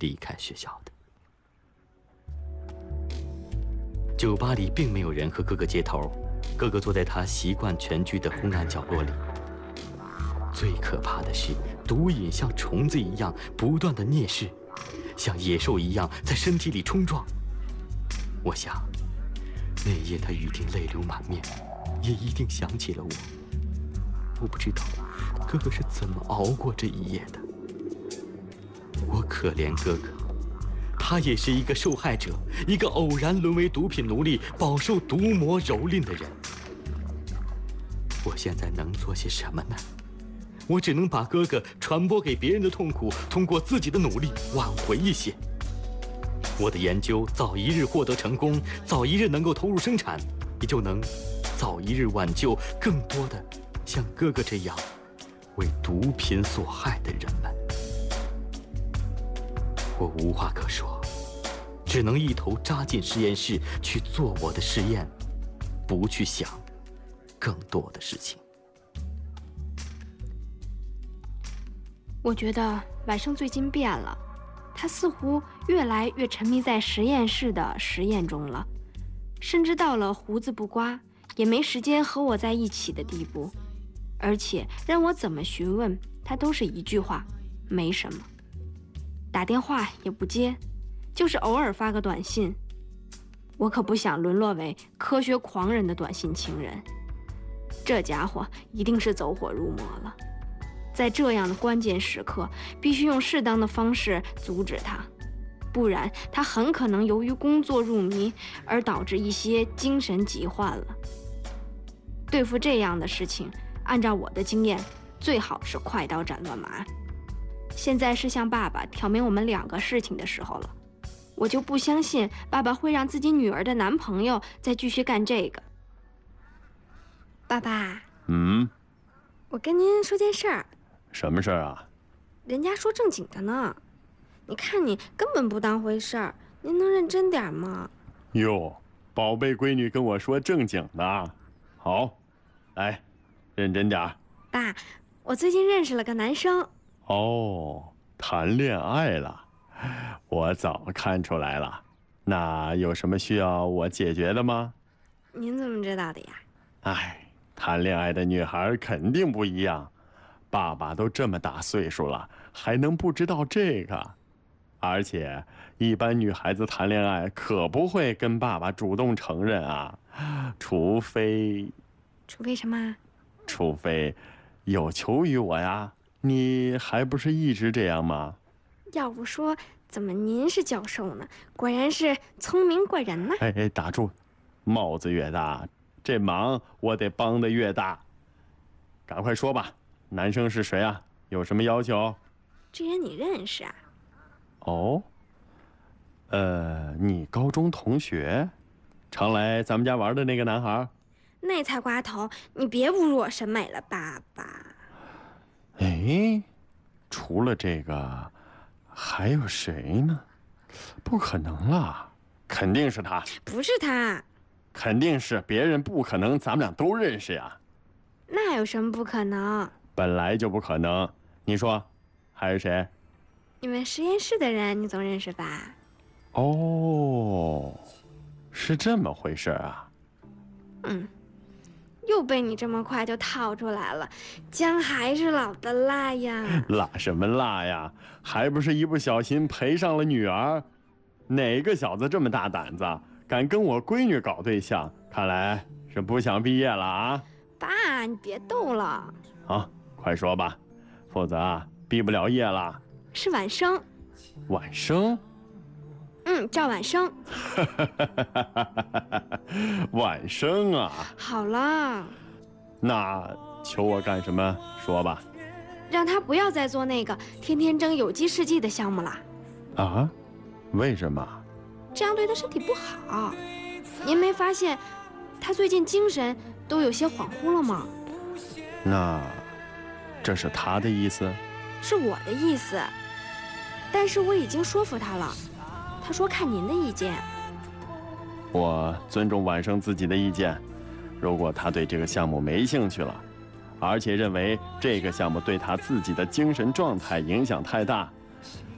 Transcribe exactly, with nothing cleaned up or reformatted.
离开学校的。酒吧里并没有人和哥哥接头，哥哥坐在他习惯蜷居的昏暗角落里。最可怕的是，毒瘾像虫子一样不断的啮噬，像野兽一样在身体里冲撞。我想，那夜他一定泪流满面，也一定想起了我。我不知道哥哥是怎么熬过这一夜的。我可怜哥哥，他也是一个受害者，一个偶然沦为毒品奴隶、饱受毒魔蹂躏的人。我现在能做些什么呢？我只能把哥哥传播给别人的痛苦，通过自己的努力挽回一些。我的研究早一日获得成功，早一日能够投入生产，也就能早一日挽救更多的像哥哥这样为毒品所害的人们。我无话可说，只能一头扎进实验室去做我的实验，不去想更多的事情。 我觉得晚生最近变了，他似乎越来越沉迷在实验室的实验中了，甚至到了胡子不刮也没时间和我在一起的地步。而且让我怎么询问，他都是一句话，没什么。打电话也不接，就是偶尔发个短信。我可不想沦落为科学狂人的短信情人。这家伙一定是走火入魔了。在这样的关键时刻，必须用适当的方式阻止他，不然他很可能由于工作入迷而导致一些精神疾患了。对付这样的事情，按照我的经验，最好是快刀斩乱麻。现在是向爸爸挑明我们两个事情的时候了，我就不相信爸爸会让自己女儿的男朋友再继续干这个。爸爸， 嗯， 我跟您说件事儿。 什么事儿啊？ 人家说正经的呢，你看你根本不当回事儿，您能认真点吗？ 哟，宝贝闺女跟我说正经的，好，来，认真点儿。 爸，我最近认识了个男生。 哦，谈恋爱了，我早看出来了。那有什么需要我解决的吗？ 您怎么知道的呀？ 哎，谈恋爱的女孩肯定不一样。爸爸都这么大岁数了，还能不知道这个？而且，一般女孩子谈恋爱可不会跟爸爸主动承认啊，除非…… 除非什么？ 除非有求于我呀。你还不是一直这样吗？ 要不说，怎么您是教授呢？果然是聪明过人呢。 哎哎，打住！帽子越大，这忙我得帮得越大。赶快说吧。男生是谁啊？有什么要求？ 这人你认识啊？ 哦，呃，你高中同学，常来咱们家玩的那个男孩？ 那才瓜头，你别侮辱我审美了，爸爸。 哎，除了这个，还有谁呢？不可能啦，肯定是他。 不是他。 肯定是别人，不可能，咱们俩都认识呀。 那有什么不可能？ 本来就不可能，你说，还是谁？ 你们实验室的人，你总认识吧？ 哦，是这么回事啊。 嗯，又被你这么快就套出来了，姜还是老的辣呀。 辣什么辣呀？还不是一不小心赔上了女儿。哪个小子这么大胆子，敢跟我闺女搞对象？看来是不想毕业了啊。 爸，你别逗了。 好，快说吧，否则啊，毕不了业了。 是晚生。 晚生？ 嗯，叫晚生。 晚生啊。 好了。 那求我干什么？说吧。 让他不要再做那个天天争有机试剂的项目了。 啊？为什么？ 这样对他身体不好。您没发现他最近精神都有些恍惚了吗？ 那这是他的意思？ 是我的意思，但是我已经说服他了，他说看您的意见。 我尊重晚生自己的意见，如果他对这个项目没兴趣了，而且认为这个项目对他自己的精神状态影响太大，